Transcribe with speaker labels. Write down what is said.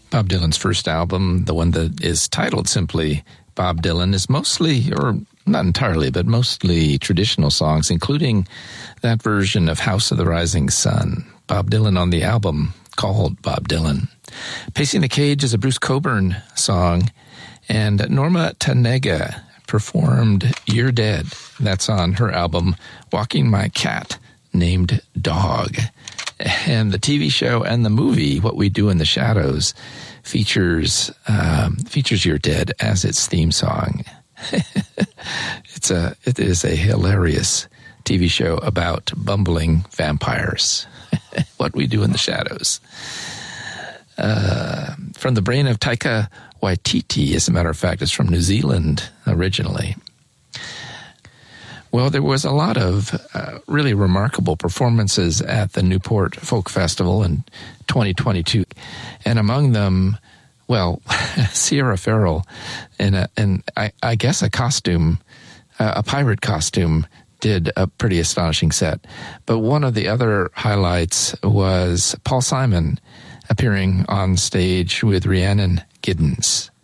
Speaker 1: Bob Dylan's first album, the one that is titled simply Bob Dylan, is mostly, or not entirely, but mostly traditional songs, including that version of House of the Rising Sun. Bob Dylan on the album called Bob Dylan. Pacing the Cage is a Bruce Cockburn song, and Norma Tanega performed You're Dead. That's on her album Walking My Cat Named Dog. And the TV show and the movie What We Do in the Shadows features You're Dead as its theme song. It is a hilarious TV show about bumbling vampires. What We Do in the Shadows. From the brain of Taika Waititi, as a matter of fact. It's from New Zealand originally. Well, there was a lot of really remarkable performances at the Newport Folk Festival in 2022. And among them, well, Sierra Farrell in I guess a costume, a pirate costume, did a pretty astonishing set. But one of the other highlights was Paul Simon appearing on stage with Rhiannon Giddens.